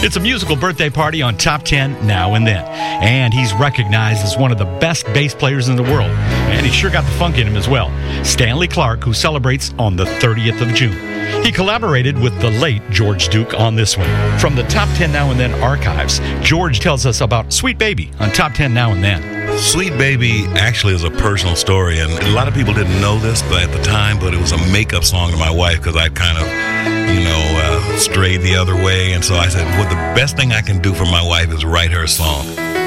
It's a musical birthday party on Top 10 Now and Then. And he's recognized as one of the best bass players in the world. And he's sure got the funk in him as well. Stanley Clarke, who celebrates on the 30th of June. He collaborated with the late George Duke on this one. From the Top 10 Now and Then archives, George tells us about Sweet Baby on Top 10 Now and Then. Sweet Baby actually is a personal story, and a lot of people didn't know this at the time, but it was a makeup song to my wife because I kind of, strayed the other way. And so I said, well, the best thing I can do for my wife is write her a song.